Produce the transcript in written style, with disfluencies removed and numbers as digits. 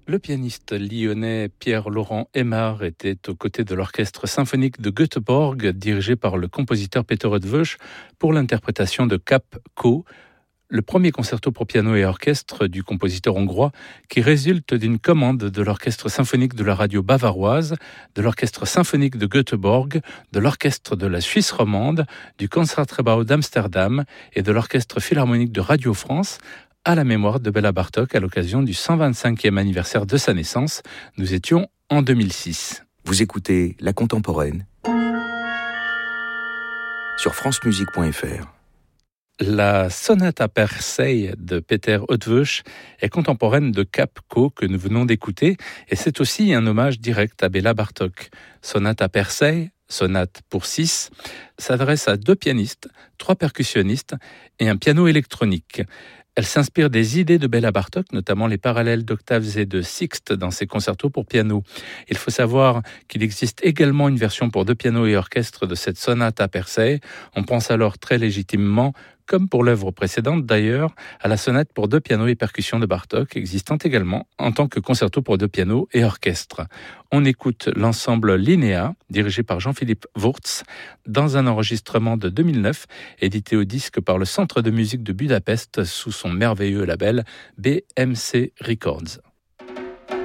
Le pianiste lyonnais Pierre-Laurent Aimard était aux côtés de l'orchestre symphonique de Göteborg, dirigé par le compositeur Peter Eötvös, pour l'interprétation de Cap Co, le premier concerto pour piano et orchestre du compositeur hongrois, qui résulte d'une commande de l'orchestre symphonique de la radio bavaroise, de l'orchestre symphonique de Göteborg, de l'orchestre de la Suisse romande, du Concertgebouw d'Amsterdam et de l'orchestre philharmonique de Radio France, à la mémoire de Béla Bartók à l'occasion du 125e anniversaire de sa naissance. Nous étions en 2006. Vous écoutez La Contemporaine sur francemusique.fr. La sonate à Persei de Peter Eötvös est contemporaine de Cap Co que nous venons d'écouter, et c'est aussi un hommage direct à Béla Bartók. Sonate à Persei, sonate pour 6, s'adresse à 2 pianistes, 3 percussionnistes et un piano électronique. Elle s'inspire des idées de Béla Bartók, notamment les parallèles d'octaves et de sixtes dans ses concertos pour piano. Il faut savoir qu'il existe également une version pour 2 pianos et orchestre de cette sonate à Persei. On pense alors très légitimement, comme pour l'œuvre précédente d'ailleurs, à la sonate pour 2 pianos et percussions de Bartók, existant également en tant que concerto pour 2 pianos et orchestre. On écoute l'ensemble Linnea, dirigé par Jean-Philippe Wurtz, dans un enregistrement de 2009, édité au disque par le Centre de musique de Budapest sous son merveilleux label BMC Records.